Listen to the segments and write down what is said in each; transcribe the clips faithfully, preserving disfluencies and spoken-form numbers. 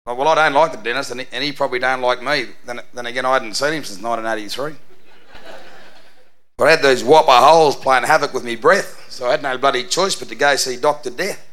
Oh, well, I don't like the dentist, and he, and he probably don't like me. Then, then again, I hadn't seen him since nineteen eighty-three. But I had those whopper holes playing havoc with me breath, so I had no bloody choice but to go see Doctor Death.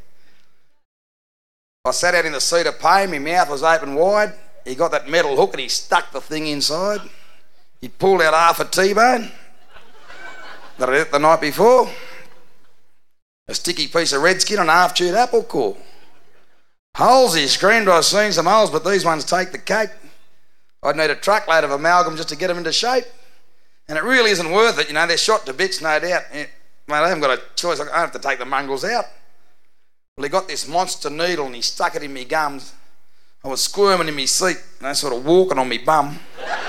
I sat out in the seat of pain, my mouth was open wide. He got that metal hook and he stuck the thing inside. He pulled out half a T-bone that I'd ate the night before, a sticky piece of red skin and a half-chewed apple core. Holes, he screamed. I've seen some holes, but these ones take the cake. I'd need a truckload of amalgam just to get them into shape. And it really isn't worth it, you know. They're shot to bits, no doubt. Mate, I haven't got a choice. I have to take the mongrels out. Well, he got this monster needle and he stuck it in me gums. I was squirming in me seat, you know, sort of walking on me bum.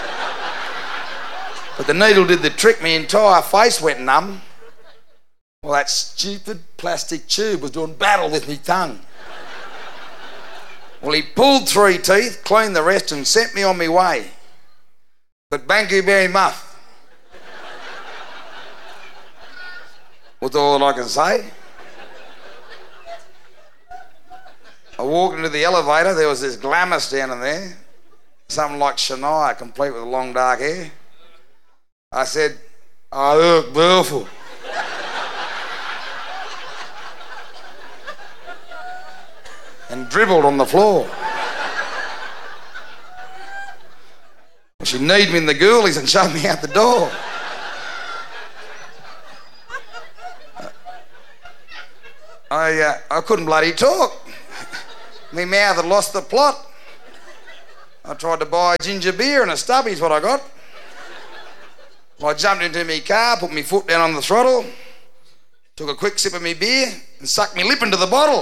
But the needle did the trick. My entire face went numb. Well, that stupid plastic tube was doing battle with me tongue. Well, he pulled three teeth, cleaned the rest and sent me on my way. But thank you very much. Was all I can say. I walked into the elevator. There was this glamour standing there, something like Shania, complete with long dark hair. I said, "I look beautiful." And dribbled on the floor. Well, she kneed me in the ghoulies and shoved me out the door. I uh, I couldn't bloody talk. My mouth had lost the plot. I tried to buy ginger beer and a stubby's what I got. Well, I jumped into my car, put my foot down on the throttle, took a quick sip of my beer and sucked my lip into the bottle.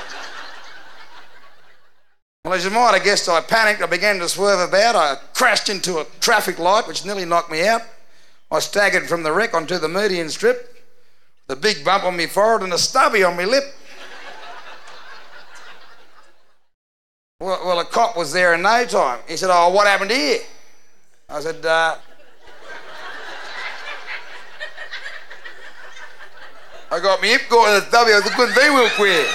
Well, as you might have guessed, I panicked. I began to swerve about. I crashed into a traffic light which nearly knocked me out. I staggered from the wreck onto the median strip, the big bump on my forehead and a stubby on my lip. Well, well, a cop was there in no time. He said, "Oh, what happened here?" I said, uh... I got my hip caught in the stubby. I couldn't see real queer.